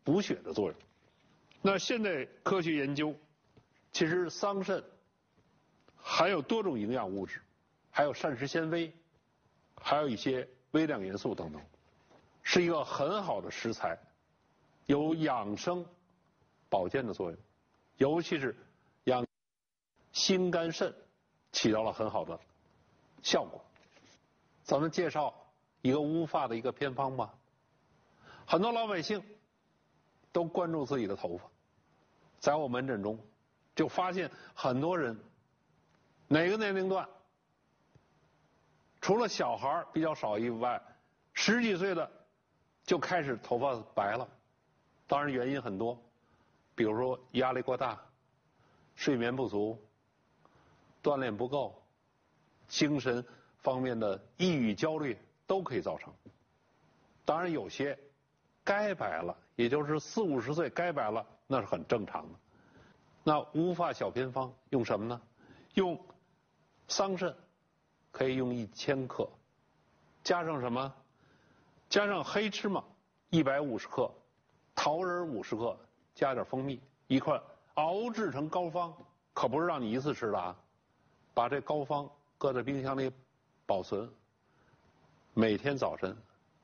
补血的作用。那现在科学研究，其实桑葚含有多种营养物质，还有膳食纤维，还有一些微量元素等等，是一个很好的食材，有养生保健的作用，尤其是养心肝肾起到了很好的效果。咱们介绍一个乌发的一个偏方吧。很多老百姓都关注自己的头发，在我门诊中就发现很多人哪个年龄段，除了小孩比较少以外，10几岁的就开始头发白了。当然原因很多，比如说压力过大、睡眠不足、锻炼不够、精神方面的抑郁焦虑都可以造成。当然有些该白了，也就是40、50岁该白了，那是很正常的。那乌发小偏方用什么呢？用桑葚，可以用1000克，加上什么？加上黑芝麻150克，桃仁50克，加点蜂蜜，一块熬制成膏方，可不是让你一次吃的啊。把这膏方搁在冰箱里保存，每天早晨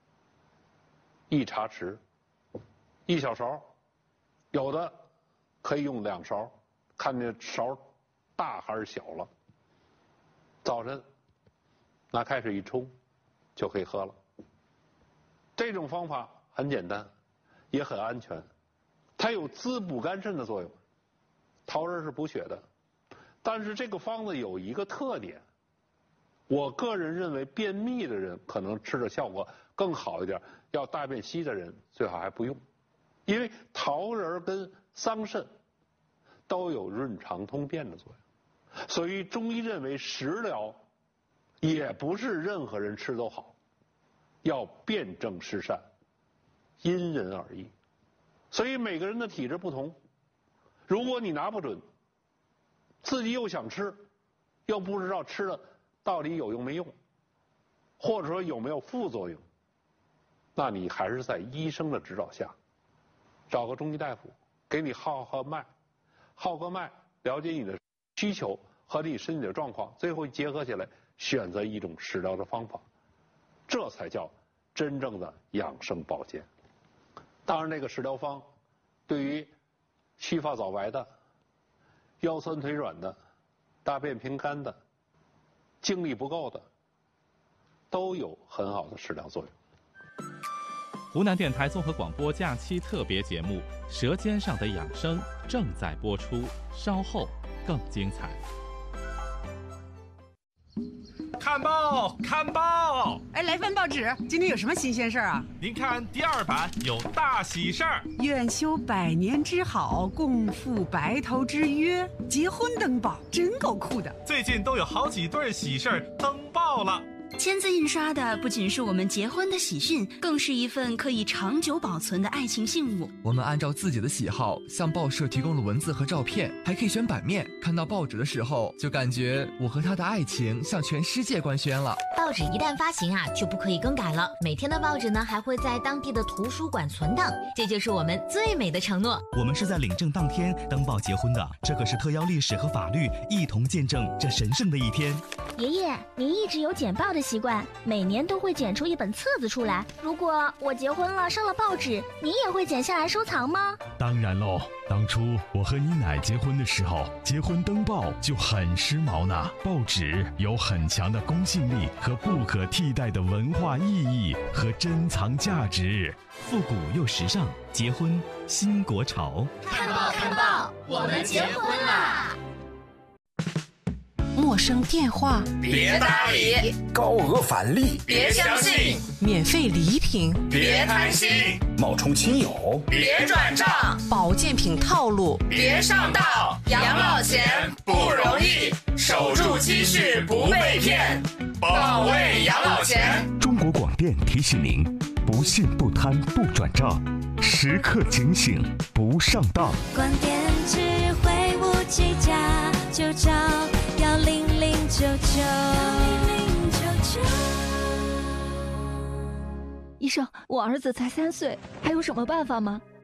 1茶匙，1小勺，有的可以用2勺，看这勺大还是小了。早晨拿开水一冲就可以喝了。这种方法很简单，也很安全，它有滋补肝肾的作用。桃仁是补血的，但是这个方子有一个特点，我个人认为便秘的人可能吃的效果更好一点，要大便稀的人最好还不用，因为桃仁跟桑葚都有润肠通便的作用，所以中医认为食疗也不是任何人吃都好，要辨证施善，因人而异。所以每个人的体质不同，如果你拿不准，自己又想吃，又不知道吃了到底有用没用，或者说有没有副作用，那你还是在医生的指导下，找个中医大夫给你号个脉，了解你的需求和你身体的状况，最后结合起来选择一种食疗的方法，这才叫真正的养生保健。当然这个食疗方对于须发早白的、腰酸腿软的、大便频干的、精力不够的，都有很好的食疗作用。 湖南电台综合广播假期特别节目《舌尖上的养生》正在播出，稍后更精彩。 看报，看报！ 哎，来份报纸，今天有什么新鲜事儿啊？ 您看第2版有大喜事儿， 愿修100年之好，共赴白头之约，结婚登报，真够酷的。 最近都有好几对喜事儿登报了。 签字印刷的不仅是我们结婚的喜讯，更是一份可以长久保存的爱情信物。 我们按照自己的喜好向报社提供了文字和照片，还可以选版面。看到报纸的时候，就感觉我和他的爱情向全世界官宣了。 报纸一旦发行啊，就不可以更改了。每天的报纸呢，还会在当地的图书馆存档，这就是我们最美的承诺。 我们是在领证当天登报结婚的，这可是特邀历史和法律一同见证这神圣的一天。 爷爷，您一直有剪报的习惯，每年都会剪出一本册子出来。如果我结婚了上了报纸，您也会剪下来收藏吗？ 当然喽，当初我和你奶结婚的时候，结婚登报就很时髦呢。报纸有很强的公信力和不可替代的文化意义和珍藏价值， 复古又时尚，结婚新国潮。 看报看报，我们结婚啦！ 陌生电话别搭理， 高额返利别相信， 免费礼品别贪心， 冒充亲友别转账， 保健品套路别上当。养老钱不容易，守住积蓄不被骗，保卫养老钱。 中国广电提醒您：不信不贪不转账，时刻警醒不上当。 广电智慧57+，就找10099。 医生，我儿子才3岁，还有什么办法吗？